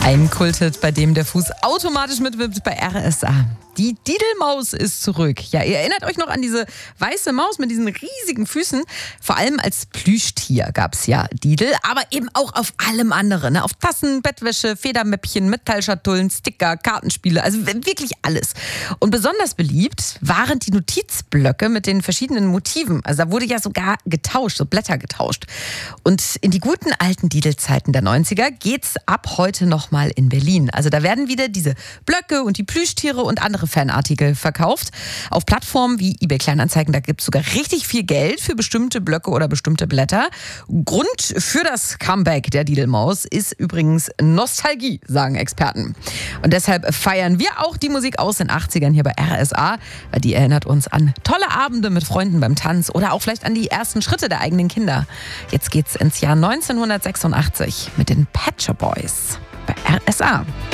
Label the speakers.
Speaker 1: Ein Kulthit, bei dem der Fuß automatisch mitwippt bei RSA. Die Didelmaus ist zurück. Ja, ihr erinnert euch noch an diese weiße Maus mit diesen riesigen Füßen? Vor allem als Plüschtier gab es ja Didel, aber eben auch auf allem anderen. Ne? Auf Tassen, Bettwäsche, Federmäppchen, Metallschatullen, Sticker, Kartenspiele, also wirklich alles. Und besonders beliebt waren die Notizblöcke mit den verschiedenen Motiven. Also da wurde ja sogar getauscht, so Blätter getauscht. Und in die guten alten Didelzeiten der 90er geht's ab heute nochmal in Berlin. Also da werden wieder diese Blöcke und die Plüschtiere und andere Fanartikel verkauft. Auf Plattformen wie eBay Kleinanzeigen, da gibt es sogar richtig viel Geld für bestimmte Blöcke oder bestimmte Blätter. Grund für das Comeback der Didelmaus ist übrigens Nostalgie, sagen Experten. Und deshalb feiern wir auch die Musik aus den 80ern hier bei RSA, weil die erinnert uns an tolle Abende mit Freunden beim Tanz oder auch vielleicht an die ersten Schritte der eigenen Kinder. Jetzt geht's ins Jahr 1986 mit den Pet Shop Boys bei RSA.